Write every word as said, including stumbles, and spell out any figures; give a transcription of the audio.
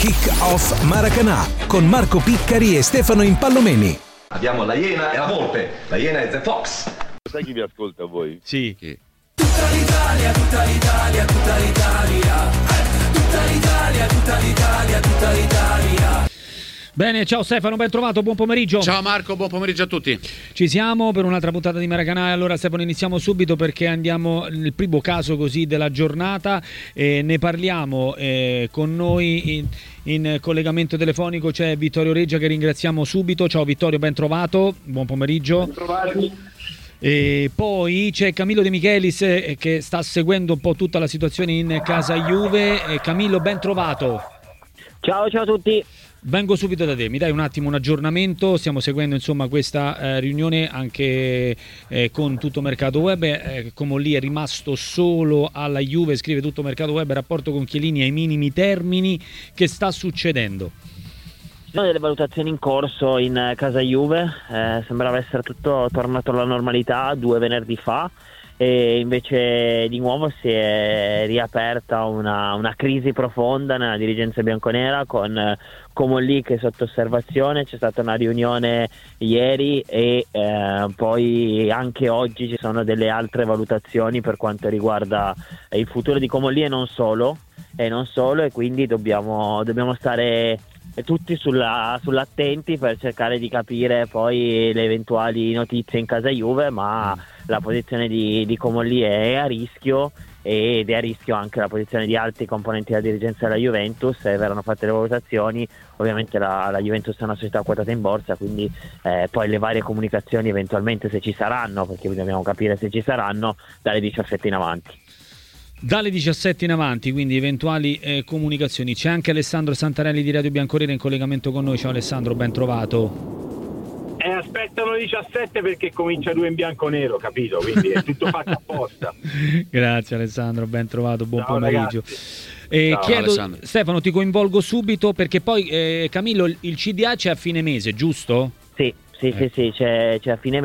Kick Off Maracanã con Marco Piccari e Stefano Impallomeni. Abbiamo la Iena e la Volpe. La Iena è The Fox. Sai chi vi ascolta a voi? Sì. Chi? Tutta l'Italia, tutta l'Italia, tutta l'Italia. Eh, tutta l'Italia, tutta l'Italia, tutta l'Italia. Bene, ciao Stefano, ben trovato, buon pomeriggio. Ciao Marco, buon pomeriggio a tutti. Ci siamo per un'altra puntata di Maracanã. Allora Stefano, iniziamo subito perché andiamo nel primo caso così della giornata e ne parliamo eh, con noi in, in collegamento telefonico c'è Vittorio Reggia che ringraziamo subito. Ciao Vittorio, ben trovato, buon pomeriggio. Ben trovati. E poi c'è Camillo De Michelis eh, che sta seguendo un po' tutta la situazione in casa Juve. E Camillo, ben trovato. Ciao, ciao a tutti. Vengo subito da te, mi dai un attimo un aggiornamento, stiamo seguendo insomma questa eh, riunione anche eh, con Tutto Mercato Web, eh, come lì è rimasto solo alla Juve, scrive Tutto Mercato Web, rapporto con Chiellini ai minimi termini, che sta succedendo? Ci sono delle valutazioni in corso in casa Juve, eh, sembrava essere tutto tornato alla normalità due venerdì fa. E invece di nuovo si è riaperta una, una crisi profonda nella dirigenza bianconera con eh, Comolli che è sotto osservazione. C'è stata una riunione ieri e eh, poi anche oggi ci sono delle altre valutazioni per quanto riguarda il futuro di Comolli e non solo e non solo e quindi dobbiamo, dobbiamo stare tutti sulla, sull'attenti per cercare di capire poi le eventuali notizie in casa Juve, ma la posizione di, di Comolli è a rischio ed è a rischio anche la posizione di altri componenti della dirigenza della Juventus. Se verranno fatte le valutazioni, ovviamente la, la Juventus è una società quotata in borsa, quindi eh, poi le varie comunicazioni eventualmente se ci saranno, perché dobbiamo capire se ci saranno, dalle diciassette in avanti. Dalle diciassette in avanti, quindi eventuali eh, comunicazioni. C'è anche Alessandro Santarelli di Radio Bianconera in collegamento con noi. Ciao Alessandro, ben trovato. Eh, aspettano le diciassette perché comincia due in bianco-nero, capito? Quindi è tutto fatto apposta. Grazie Alessandro, ben trovato, buon Ciao, pomeriggio. E Ciao, chiedo, Alessandro. Stefano, ti coinvolgo subito perché poi eh, Camillo il C D A c'è a fine mese, giusto? Sì, sì, Eh. sì, sì, c'è, c'è a fine